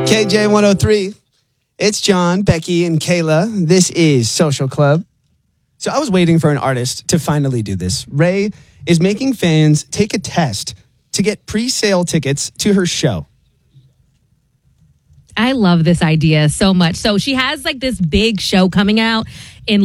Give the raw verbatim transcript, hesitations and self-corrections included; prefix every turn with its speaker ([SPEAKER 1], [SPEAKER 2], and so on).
[SPEAKER 1] K J one oh three. It's John, Becky, and Kayla. This is Social Club. So I was waiting for an artist to finally do this. Ray is making fans take a test to get pre-sale tickets to her show.
[SPEAKER 2] I love this idea so much. So she has like this big show coming out in